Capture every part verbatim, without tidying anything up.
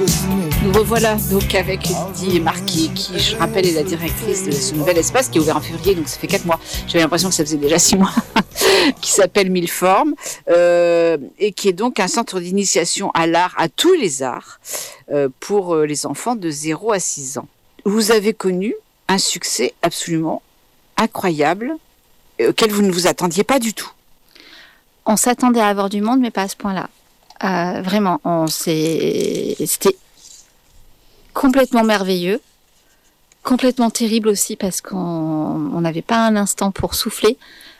Nous revoilà donc avec Lydie Marquis, qui, je rappelle, est la directrice de ce nouvel espace qui est ouvert en février, donc ça fait quatre mois. J'avais l'impression que ça faisait déjà six mois, qui s'appelle Mille Formes, euh, et qui est donc un centre d'initiation à l'art, à tous les arts, euh, pour les enfants de zéro à six ans. Vous avez connu un succès absolument incroyable, auquel vous ne vous attendiez pas du tout. On s'attendait à avoir du monde, mais pas à ce point-là. Euh, vraiment, on s'est... c'était complètement merveilleux, complètement terrible aussi parce qu'on n'avait pas un instant pour souffler.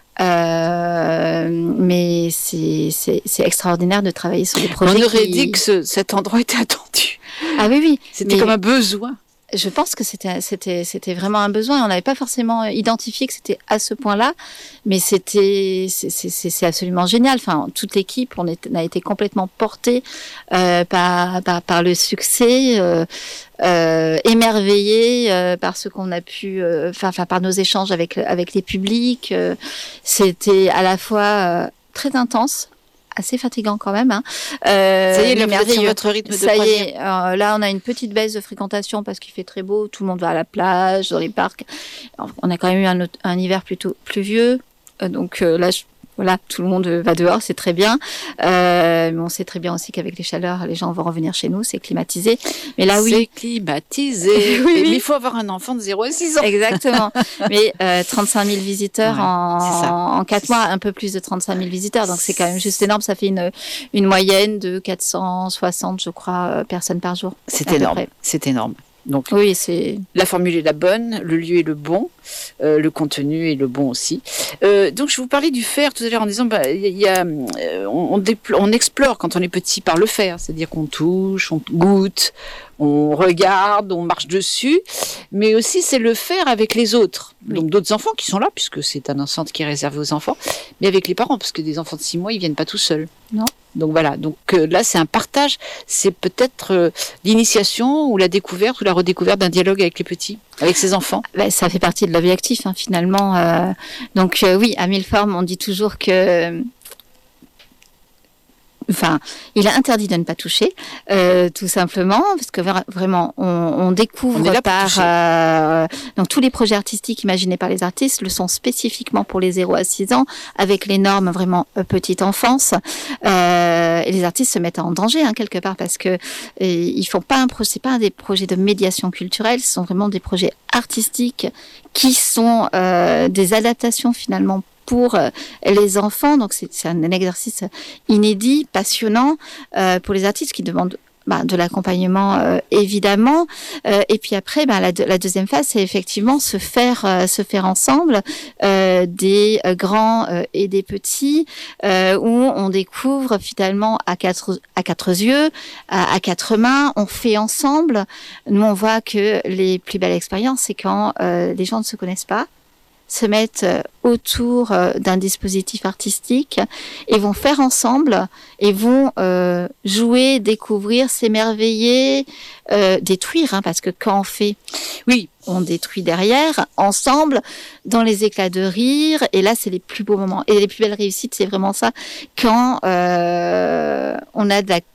Euh, mais c'est, c'est, c'est extraordinaire de travailler sur des projets. On aurait qui... dit que ce, cet endroit était attendu. Ah oui, oui. C'était mais... comme un besoin. Je pense que c'était, c'était, c'était vraiment un besoin. On n'avait pas forcément identifié que c'était à ce point-là, mais c'était, c'est, c'est, c'est absolument génial. Enfin, toute l'équipe, on, est, on a été complètement porté euh, par, par, par le succès, euh, euh, émerveillé euh, par ce qu'on a pu, euh, enfin, enfin, par nos échanges avec avec les publics. Euh, c'était à la fois euh, très intense, assez fatigant quand même. Hein. Euh, ça y est, là, vous êtes sur votre rythme de ça croisière. y est, euh, là, on a une petite baisse de fréquentation parce qu'il fait très beau. Tout le monde va à la plage, dans les parcs. Alors, on a quand même eu un, autre, un hiver plutôt pluvieux. Euh, donc euh, là, je, voilà, tout le monde va dehors, c'est très bien. Euh, mais on sait très bien aussi qu'avec les chaleurs, les gens vont revenir chez nous, c'est climatisé. Mais là, c'est oui. C'est climatisé. oui, oui. Mais il faut avoir un enfant de zéro à six ans. Exactement. Mais euh, trente-cinq mille visiteurs ouais, en, en quatre mois, un peu plus de trente-cinq mille visiteurs. Donc c'est quand même juste énorme. Ça fait une, une moyenne de quatre cent soixante, je crois, personnes par jour. C'est énorme. C'est énorme. Donc, oui, c'est... la formule est la bonne, le lieu est le bon, euh, le contenu est le bon aussi. Euh, donc, je vous parlais du faire tout à l'heure en disant, bah, y a, y a, on, on, dépl- on explore quand on est petit par le faire, c'est-à-dire qu'on touche, on goûte, on regarde, on marche dessus, mais aussi c'est le faire avec les autres. Oui. Donc d'autres enfants qui sont là, puisque c'est un centre qui est réservé aux enfants, mais avec les parents, parce que des enfants de six mois, ils viennent pas tout seuls. Non. Donc voilà, donc euh, là c'est un partage, c'est peut-être euh, l'initiation ou la découverte ou la redécouverte d'un dialogue avec les petits, avec ses enfants. Ben, ça fait partie de l'objectif hein, finalement. Euh, donc euh, oui, à Mille Formes, on dit toujours que... Enfin, il est interdit de ne pas toucher, euh, tout simplement, parce que vraiment, on, on découvre on par euh, donc tous les projets artistiques imaginés par les artistes le sont spécifiquement pour les zéro à six ans, avec les normes vraiment euh, petite enfance. Euh, et les artistes se mettent en danger hein, quelque part parce que euh, ils font pas un projet, c'est pas des projets de médiation culturelle, ce sont vraiment des projets artistiques qui sont euh, des adaptations finalement pour les enfants, donc c'est, c'est un exercice inédit, passionnant euh, pour les artistes qui demandent bah, de l'accompagnement euh, évidemment. Euh, et puis après, bah, la, la deuxième phase, c'est effectivement se faire, euh, se faire ensemble euh, des euh, grands euh, et des petits, euh, où on découvre finalement à quatre à quatre yeux, à, à quatre mains, on fait ensemble. Nous, on voit que les plus belles expériences, c'est quand euh, les gens ne se connaissent pas, se mettent autour d'un dispositif artistique et vont faire ensemble et vont euh, jouer, découvrir, s'émerveiller, euh, détruire, hein, parce que quand on fait, oui, on détruit derrière, ensemble, dans les éclats de rire, et là c'est les plus beaux moments. Et les plus belles réussites, c'est vraiment ça, quand euh, on a de la...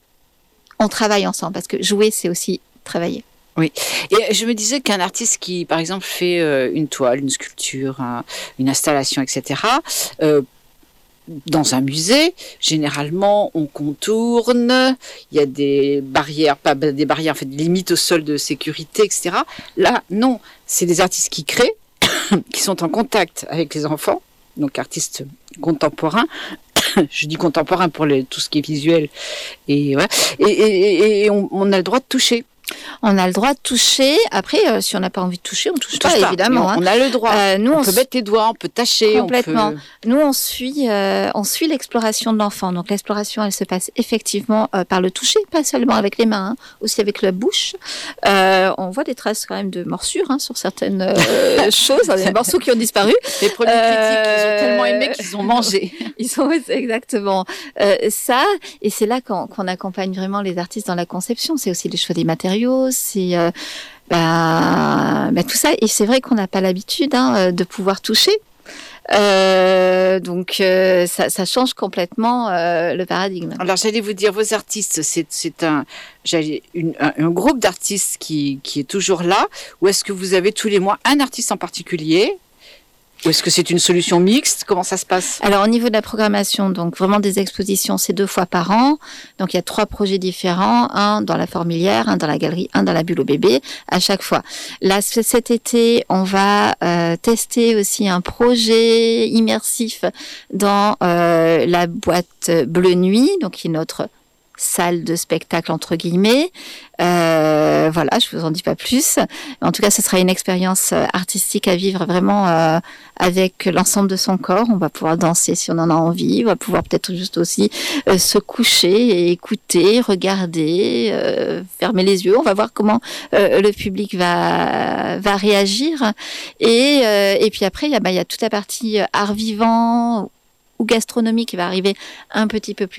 on travaille ensemble, parce que jouer, c'est aussi travailler. Oui, et je me disais qu'un artiste qui, par exemple, fait euh, une toile, une sculpture, un, une installation, et cetera, euh, dans un musée, généralement, on contourne, il y a des barrières, pas des barrières, en fait, des limites au sol de sécurité, et cetera. Là, non, c'est des artistes qui créent, qui sont en contact avec les enfants, donc artistes contemporains. Je dis contemporains pour les, tout ce qui est visuel, et, ouais, et, et, et on, on a le droit de toucher. On a le droit de toucher. Après, euh, si on n'a pas envie de toucher, on ne touche, touche pas, pas, évidemment. On, hein. on a le droit. Euh, nous, on, on peut s... mettre les doigts, on peut tâcher. Complètement. On peut... Nous, on suit, euh, on suit l'exploration de l'enfant. Donc, l'exploration, elle se passe effectivement euh, par le toucher, pas seulement avec les mains, hein, aussi avec la bouche. Euh, on voit des traces quand même de morsures hein, sur certaines euh, choses, des morceaux qui ont disparu. Les premiers critiques, ils ont tellement aimé qu'ils ont mangé. Ils sont exactement euh, ça. Et c'est là qu'on, qu'on accompagne vraiment les artistes dans la conception. C'est aussi les choix des matériaux, c'est euh, bah, bah, tout ça. Et c'est vrai qu'on n'a pas l'habitude hein, de pouvoir toucher. Euh, donc euh, ça, ça change complètement euh, le paradigme. Alors j'allais vous dire, vos artistes, c'est, c'est un, j'allais, une, un, un groupe d'artistes qui, qui est toujours là, ou est-ce que vous avez tous les mois un artiste en particulier? Ou est-ce que c'est une solution mixte? Comment ça se passe? Alors au niveau de la programmation, donc vraiment des expositions, c'est deux fois par an. Donc il y a trois projets différents, un dans la Fourmilière, un dans la galerie, un dans la Bulle au bébé, à chaque fois. Là cet été, on va euh, tester aussi un projet immersif dans euh, la boîte Bleu Nuit, donc qui est notre salle de spectacle entre guillemets. Euh, voilà, je vous en dis pas plus. En tout cas, ce sera une expérience artistique à vivre vraiment euh, avec l'ensemble de son corps. On va pouvoir danser si on en a envie. On va pouvoir peut-être juste aussi euh, se coucher et écouter, regarder, euh, fermer les yeux. On va voir comment euh, le public va va réagir. Et euh, et puis après, il y a bah, il y a toute la partie art vivant ou gastronomie qui va arriver un petit peu plus